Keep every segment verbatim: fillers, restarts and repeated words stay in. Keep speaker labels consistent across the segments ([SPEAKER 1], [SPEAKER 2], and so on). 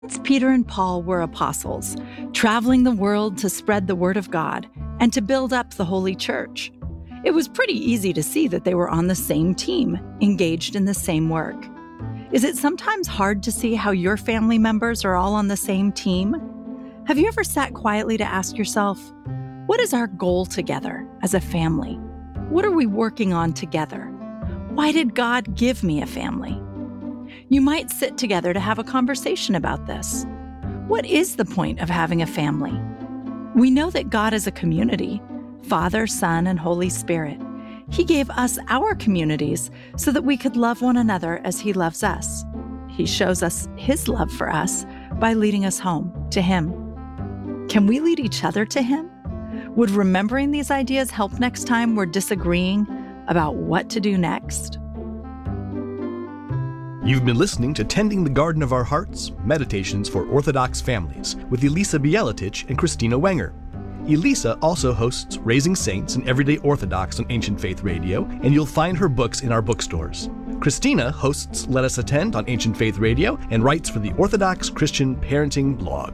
[SPEAKER 1] Peter and Paul were apostles, traveling the world to spread the word of God and to build up the holy church. It was pretty easy to see that they were on the same team, engaged in the same work. Is it sometimes hard to see how your family members are all on the same team? Have you ever sat quietly to ask yourself, what is our goal together as a family? What are we working on together? Why did God give me a family? You might sit together to have a conversation about this. What is the point of having a family? We know that God is a community, Father, Son, and Holy Spirit. He gave us our communities so that we could love one another as He loves us. He shows us His love for us by leading us home to Him. Can we lead each other to Him? Would remembering these ideas help next time we're disagreeing about what to do next?
[SPEAKER 2] You've been listening to Tending the Garden of Our Hearts, Meditations for Orthodox Families with Elisa Bielatich and Christina Wenger. Elisa also hosts Raising Saints and Everyday Orthodox on Ancient Faith Radio, and you'll find her books in our bookstores. Christina hosts Let Us Attend on Ancient Faith Radio and writes for the Orthodox Christian Parenting blog.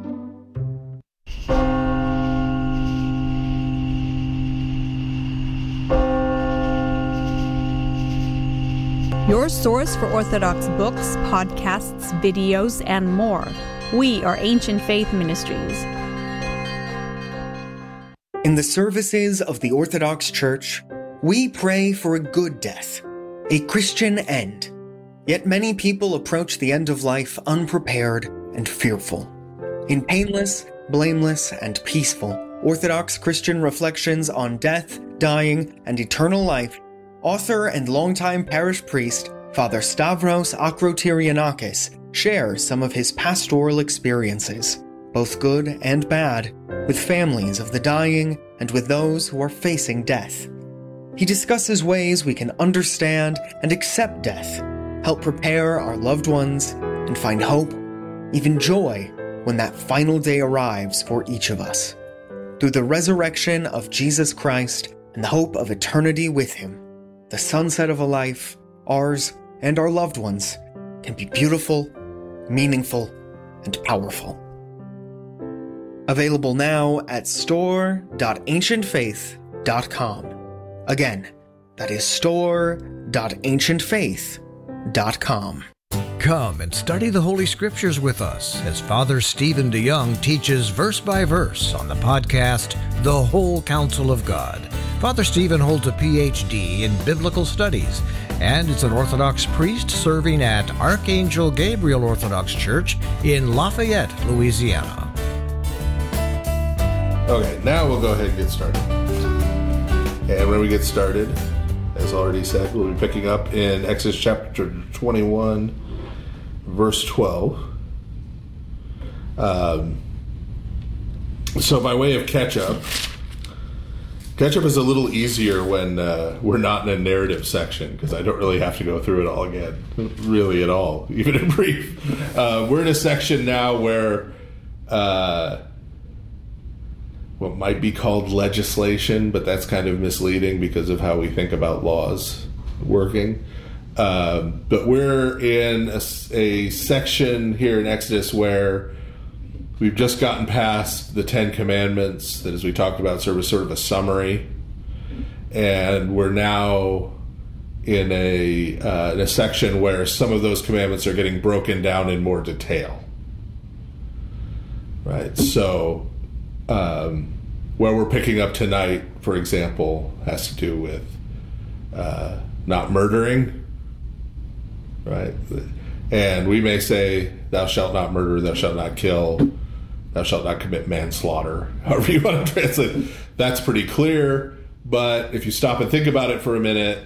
[SPEAKER 3] Your source for Orthodox books, podcasts, videos, and more. We are Ancient Faith Ministries.
[SPEAKER 4] In the services of the Orthodox Church, we pray for a good death, a Christian end. Yet many people approach the end of life unprepared and fearful. In painless, blameless, and peaceful Orthodox Christian reflections on death, dying, and eternal life, author and longtime parish priest Father Stavros Akrotyrianakis shares some of his pastoral experiences, both good and bad, with families of the dying and with those who are facing death. He discusses ways we can understand and accept death, help prepare our loved ones, and find hope, even joy, when that final day arrives for each of us. Through the resurrection of Jesus Christ and the hope of eternity with Him, the sunset of a life, ours and our loved ones, can be beautiful, meaningful, and powerful. Available now at store dot ancient faith dot com. Again, that is store dot ancient faith dot com.
[SPEAKER 5] Come and study the Holy Scriptures with us as Father Stephen DeYoung teaches verse by verse on the podcast, The Whole Counsel of God. Father Stephen holds a P H D in Biblical Studies and is an Orthodox priest serving at Archangel Gabriel Orthodox Church in Lafayette, Louisiana.
[SPEAKER 6] Okay, now we'll go ahead and get started. And when we get started, as already said, we'll be picking up in Exodus chapter twenty-one, verse twelve. Um, so by way of catch-up, catch-up is a little easier when uh, we're not in a narrative section, because I don't really have to go through it all again, really at all, even in brief. Uh, we're in a section now where uh, what might be called legislation, but that's kind of misleading because of how we think about laws working. Um, but we're in a, a section here in Exodus where we've just gotten past the Ten Commandments that, as we talked about, serve as sort of a summary. And we're now in a, uh, in a section where some of those commandments are getting broken down in more detail. Right? So um, where we're picking up tonight, for example, has to do with uh, not murdering. Right? And we may say, thou shalt not murder, thou shalt not kill, thou shalt not commit manslaughter, however you want to translate. That's pretty clear, but if you stop and think about it for a minute,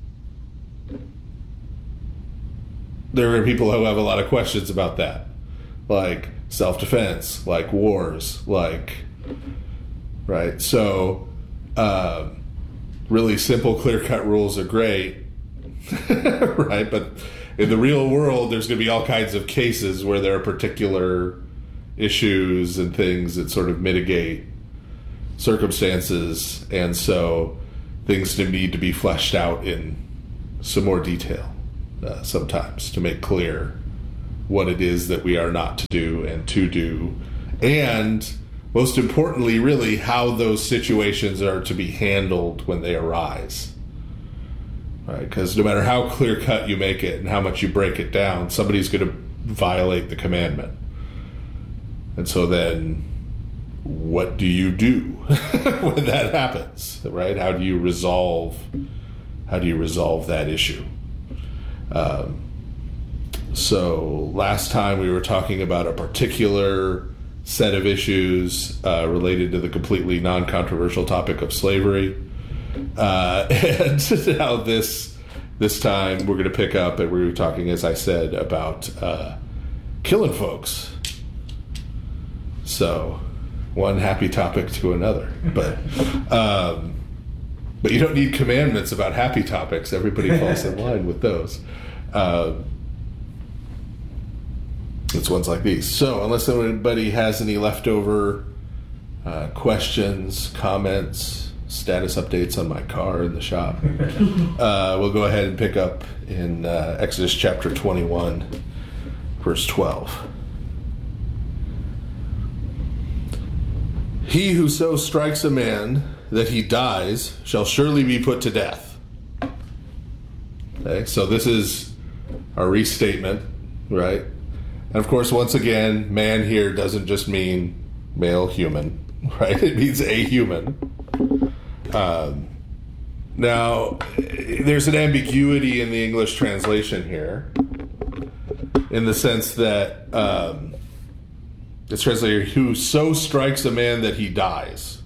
[SPEAKER 6] there are people who have a lot of questions about that. Like self-defense, like wars, like, right? So, uh, really simple, clear-cut rules are great, right? But in the real world, there's going to be all kinds of cases where there are particular issues and things that sort of mitigate circumstances, and so things need to be fleshed out in some more detail uh, sometimes to make clear what it is that we are not to do and to do, and most importantly, really, how those situations are to be handled when they arise. Right? Because no matter how clear-cut you make it and how much you break it down, somebody's going to violate the commandment. And so then, what do you do when that happens? Right? How do you resolve? How do you resolve that issue? Um, so last time we were talking about a particular set of issues uh, related to the completely non-controversial topic of slavery. Uh, and now this this time we're going to pick up and we're talking, as I said, about uh, killing folks. So one happy topic to another, but um, but you don't need commandments about happy topics. Everybody falls in line with those. Uh, it's ones like these. So unless anybody has any leftover uh, questions, comments, status updates on my car in the shop, uh, we'll go ahead and pick up in uh, Exodus chapter twenty-one, verse twelve. He who so strikes a man that he dies shall surely be put to death. Okay, so this is a restatement, right? And of course, once again, man here doesn't just mean male human, right? It means a human. Um, now, there's an ambiguity in the English translation here, in the sense that um, it's translated, who so strikes a man that he dies.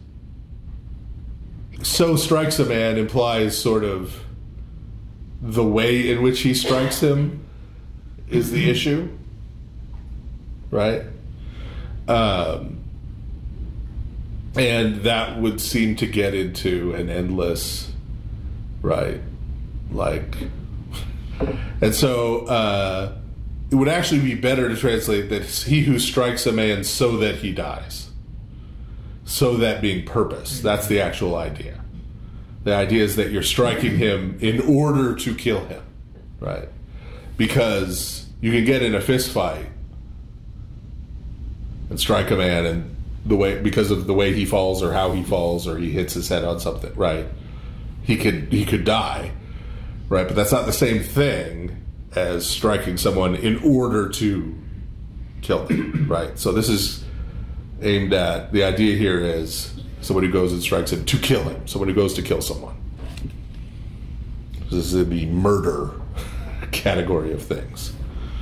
[SPEAKER 6] So strikes a man implies sort of the way in which he strikes him is the issue, right? Um, and that would seem to get into an endless, right? Like, and so uh, it would actually be better to translate that he who strikes a man so that he dies. So that being purpose. That's the actual idea. The idea is that you're striking him in order to kill him, right? Because you can get in a fist fight and strike a man and the way, because of the way he falls or how he falls or he hits his head on something, right? He could he could die, right? But that's not the same thing as striking someone in order to kill them, right? So this is aimed at, the idea here is somebody who goes and strikes him to kill him. Someone who goes to kill someone. This is the murder category of things.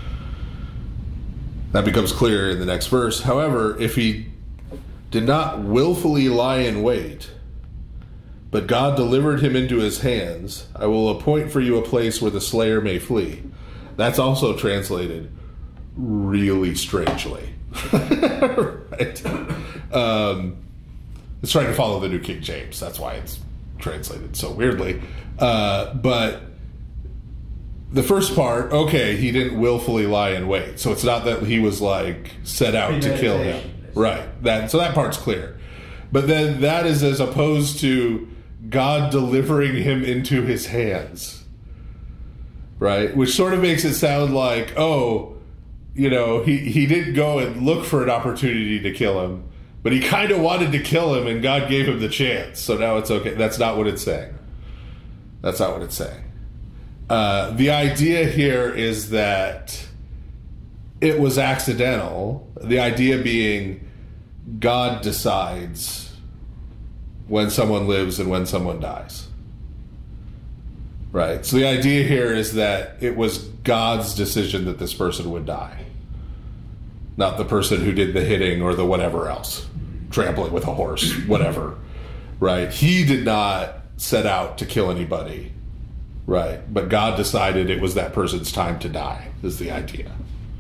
[SPEAKER 6] That becomes clear in the next verse. However, if he did not willfully lie in wait, but God delivered him into his hands, I will appoint for you a place where the slayer may flee. That's also translated really strangely. Right? Um, it's trying to follow the New King James. That's why it's translated so weirdly. Uh, but the first part, okay, he didn't willfully lie in wait. So it's not that he was like set out to kill him. Right. That so that part's clear. But then that is as opposed to God delivering him into his hands. Right? Which sort of makes it sound like, oh, you know, he, he didn't go and look for an opportunity to kill him, but he kind of wanted to kill him and God gave him the chance. So now it's okay. That's not what it's saying. That's not what it's saying. Uh, the idea here is that it was accidental. The idea being God decides when someone lives and when someone dies. Right? So the idea here is that it was God's decision that this person would die. Not the person who did the hitting or the whatever else. Trampling with a horse, whatever. Right? He did not set out to kill anybody. Right? But God decided it was that person's time to die, is the idea.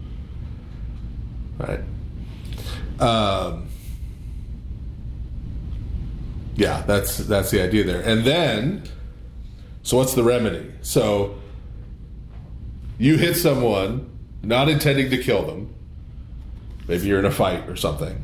[SPEAKER 6] Right? Um, yeah, that's that's the idea there. And then, so what's the remedy? So, you hit someone, not intending to kill them. Maybe you're in a fight or something.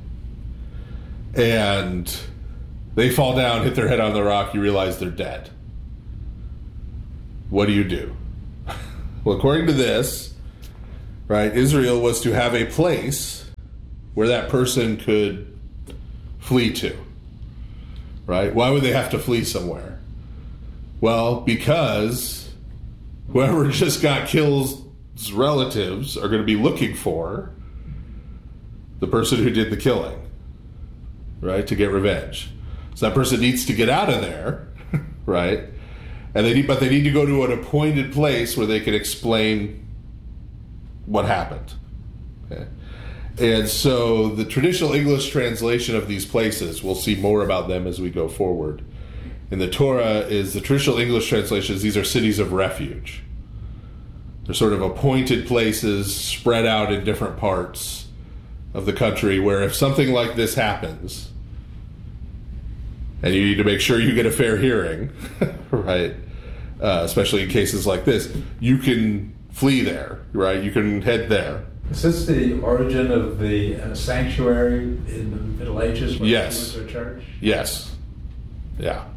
[SPEAKER 6] And they fall down, hit their head on the rock, you realize they're dead. What do you do? Well, according to this, right? Israel was to have a place where that person could flee to, right? Why would they have to flee somewhere? Well, because whoever just got killed's relatives are going to be looking for the person who did the killing, right, to get revenge. So that person needs to get out of there, right? And they need, but they need to go to an appointed place where they can explain what happened. Okay? And so the traditional English translation of these places, we'll see more about them as we go forward, in the Torah is the traditional English translations, these are cities of refuge. They're sort of appointed places spread out in different parts of the country where if something like this happens, and you need to make sure you get a fair hearing, right, uh, especially in cases like this, you can flee there, right? You can head there.
[SPEAKER 7] Is this the origin of the uh, sanctuary in the Middle Ages? Where
[SPEAKER 6] Yes.
[SPEAKER 7] There was a church?
[SPEAKER 6] Yes. Yeah.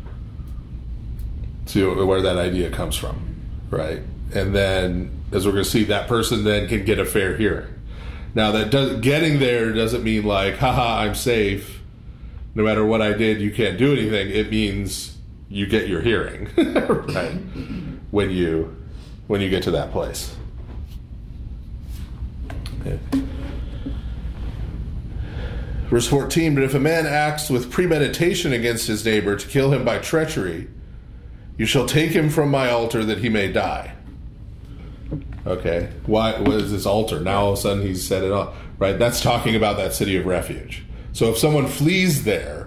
[SPEAKER 6] See where that idea comes from, right? And then, as we're going to see, that person then can get a fair hearing. Now, that does, getting there doesn't mean like, haha, I'm safe. No matter what I did, you can't do anything. It means you get your hearing, right? When you when you get to that place. Okay. Verse fourteen, but if a man acts with premeditation against his neighbor to kill him by treachery, you shall take him from my altar that he may die. Okay, why? What is this altar? Now all of a sudden he's set it up, right? That's talking about that city of refuge. So if someone flees there,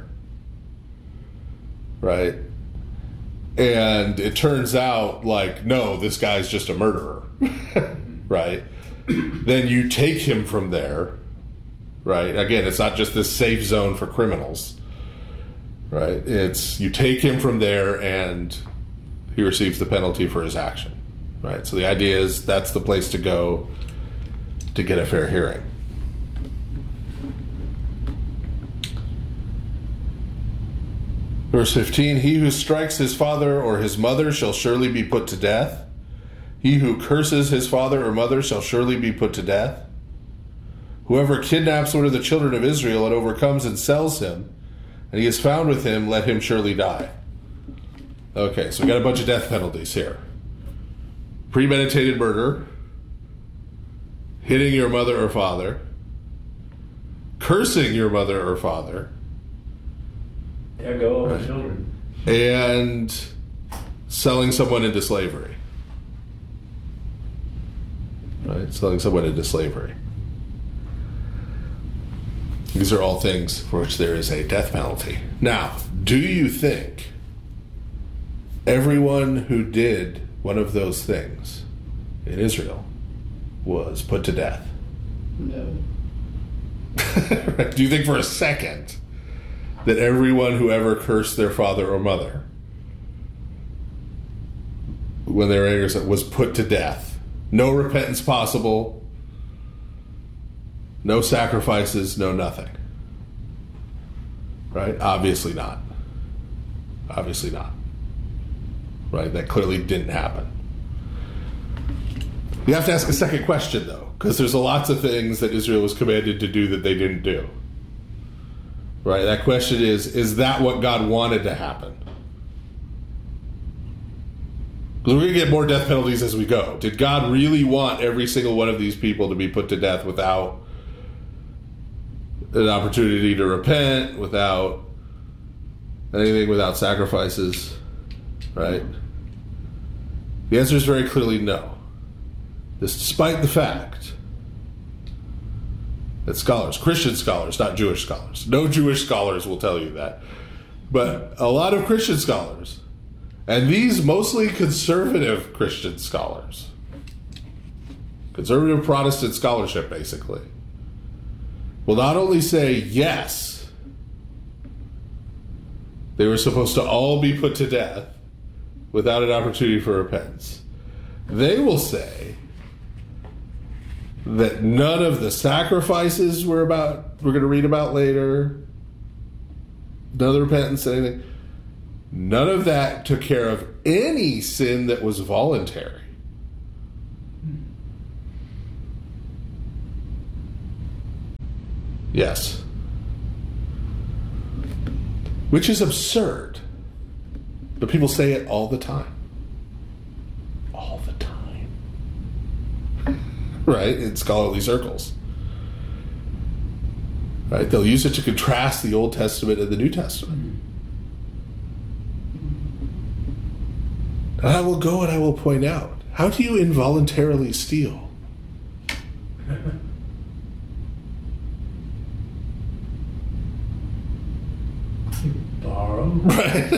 [SPEAKER 6] right, and it turns out like, no, this guy's just a murderer, right, then you take him from there, right? Again, it's not just this safe zone for criminals, right? It's you take him from there and he receives the penalty for his action, right? So the idea is that's the place to go to get a fair hearing. Verse fifteen, he who strikes his father or his mother shall surely be put to death. He who curses his father or mother shall surely be put to death. Whoever kidnaps one of the children of Israel and overcomes and sells him, and he is found with him, let him surely die. Okay, so we got a bunch of death penalties here. Premeditated murder, hitting your mother or father, cursing your mother or father,
[SPEAKER 7] Yeah, go over children.
[SPEAKER 6] and selling someone into slavery. Right? Selling someone into slavery. These are all things for which there is a death penalty. Now, do you think everyone who did one of those things in Israel was put to death?
[SPEAKER 7] No.
[SPEAKER 6] Do you think for a second that everyone who ever cursed their father or mother when they were angry was put to death? No repentance possible, no sacrifices, no nothing. Right? Obviously not. Obviously not. Right? That clearly didn't happen. You have to ask a second question, though, because there's lots of things that Israel was commanded to do that they didn't do. Right? That question is, is that what God wanted to happen? Because we're going to get more death penalties as we go. Did God really want every single one of these people to be put to death without an opportunity to repent, without anything, without sacrifices? Right? The answer is very clearly no. This despite the fact that scholars, Christian scholars, not Jewish scholars, no Jewish scholars will tell you that, but a lot of Christian scholars, and these mostly conservative Christian scholars, conservative Protestant scholarship basically, will not only say yes, they were supposed to all be put to death without an opportunity for repentance. They will say that none of the sacrifices we're about we're going to read about later, none of the repentance, anything, none of that took care of any sin that was voluntary. Yes. Which is absurd. But people say it all the time. All the time. Right? In scholarly circles. Right? They'll use it to contrast the Old Testament and the New Testament. And I will go and I will point out, how do you involuntarily steal?
[SPEAKER 7] Borrow.
[SPEAKER 6] Right.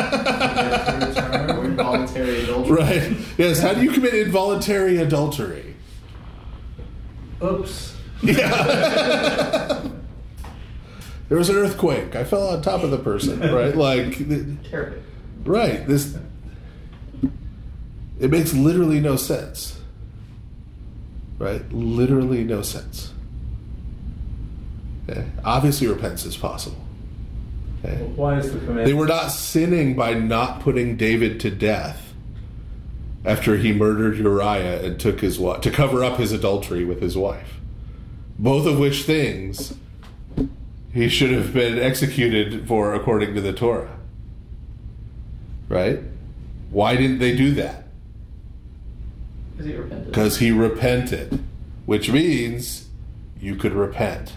[SPEAKER 8] Involuntary adultery.
[SPEAKER 6] Right. Yes, how do you commit involuntary adultery?
[SPEAKER 7] Oops.
[SPEAKER 6] Yeah. There was an earthquake. I fell on top of the person, right? Like,
[SPEAKER 8] Careful.
[SPEAKER 6] right. This, it makes literally no sense. Right? Literally no sense. Okay? Obviously, repentance is possible. Okay?
[SPEAKER 7] Well, why is the command?
[SPEAKER 6] They were not sinning by not putting David to death after he murdered Uriah and took his wife, to cover up his adultery with his wife. Both of which things he should have been executed for according to the Torah. Right? Why didn't they do that?
[SPEAKER 8] Because he repented.
[SPEAKER 6] Because he repented, which means you could repent.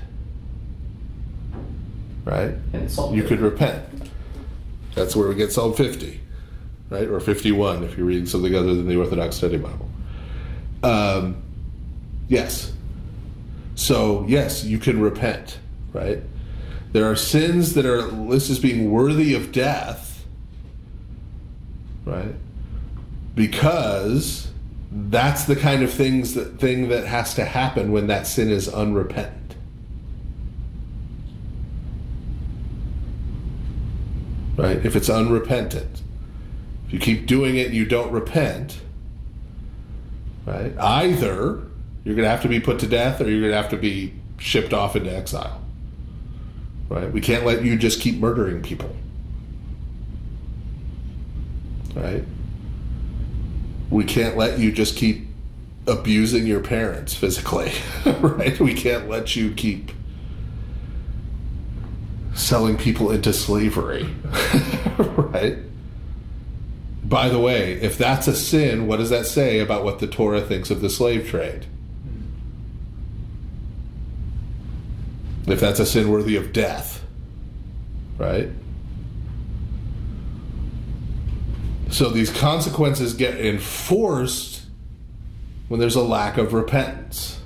[SPEAKER 6] Right?
[SPEAKER 8] And Psalm
[SPEAKER 6] You
[SPEAKER 8] fifty.
[SPEAKER 6] could repent. That's where we get Psalm fifty, right? Or fifty-one if you're reading something other than the Orthodox Study Bible. Um, yes. So, yes, you can repent, right? There are sins that are listed as being worthy of death, right? Because that's the kind of things that thing that has to happen when that sin is unrepentant. Right? If it's unrepentant. If you keep doing it and you don't repent, right? Either you're going to have to be put to death or you're going to have to be shipped off into exile. Right? We can't let you just keep murdering people. Right? We can't let you just keep abusing your parents physically. Right? We can't let you keep selling people into slavery. Right? By the way, if that's a sin, what does that say about what the Torah thinks of the slave trade? If that's a sin worthy of death, right? So these consequences get enforced when there's a lack of repentance,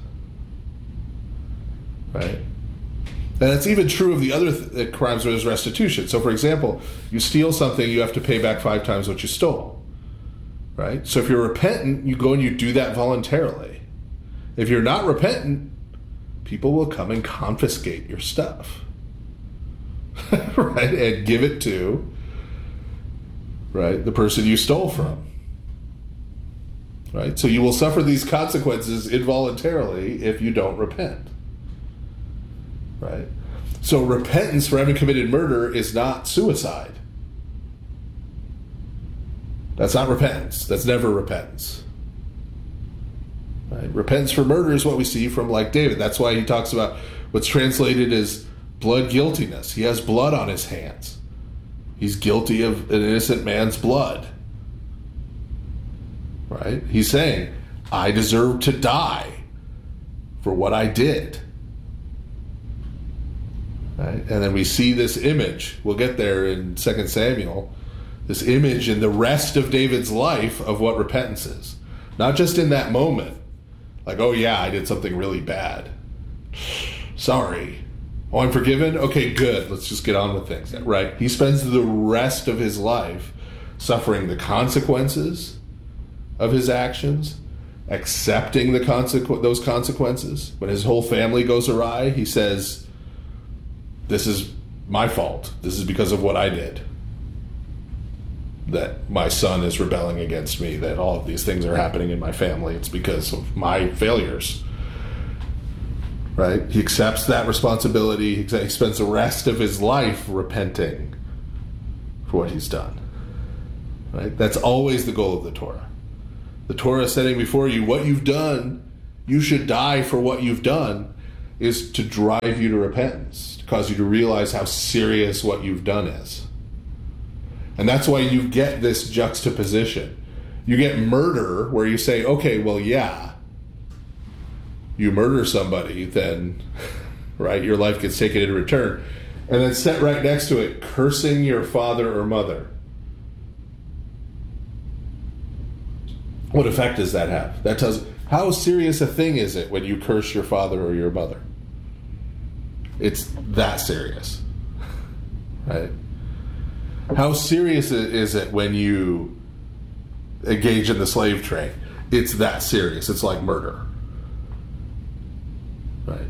[SPEAKER 6] right? And that's even true of the other th- crimes where there's restitution. So, for example, you steal something, you have to pay back five times what you stole, right? So if you're repentant, you go and you do that voluntarily. If you're not repentant, people will come and confiscate your stuff, right? And give it to, right, the person you stole from, right? So you will suffer these consequences involuntarily if you don't repent, right? So repentance for having committed murder is not suicide. That's not repentance. That's never repentance. Right? Repentance for murder is what we see from, like, David. That's why he talks about what's translated as blood guiltiness. He has blood on his hands. He's guilty of an innocent man's blood. Right? He's saying, I deserve to die for what I did. Right? And then we see this image. We'll get there in Second Samuel. This image in the rest of David's life of what repentance is. Not just in that moment. Like, oh yeah, I did something really bad. Sorry. Oh, I'm forgiven? Okay, good. Let's just get on with things. Right? He spends the rest of his life suffering the consequences of his actions, accepting the consequ- those consequences. When his whole family goes awry, he says, this is my fault. This is because of what I did. That my son is rebelling against me, that all of these things are happening in my family. It's because of my failures. Right? He accepts that responsibility. He spends the rest of his life repenting for what he's done. Right? That's always the goal of the Torah. The Torah is setting before you what you've done. You should die for what you've done. is to drive you to repentance, to cause you to realize how serious what you've done is. And that's why you get this juxtaposition. You get murder, where you say, okay, well, yeah, you murder somebody, then, right, your life gets taken in return. And then set right next to it, cursing your father or mother. What effect does that have? That tells, how serious a thing is it when you curse your father or your mother? It's that serious, right? How serious is it when you engage in the slave trade? It's that serious. It's like murder, right?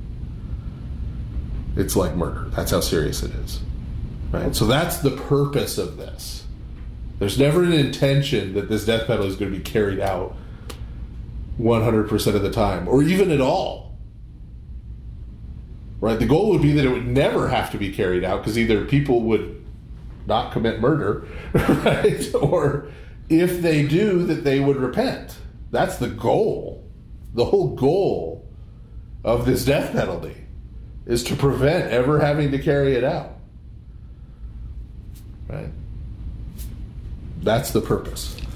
[SPEAKER 6] It's like murder. That's how serious it is, right? So that's the purpose of this. There's never an intention that this death penalty is going to be carried out one hundred percent of the time, or even at all. Right? The goal would be that it would never have to be carried out, because either people would not commit murder, right? Or if they do, that they would repent. That's the goal. The whole goal of this death penalty is to prevent ever having to carry it out. Right? That's the purpose.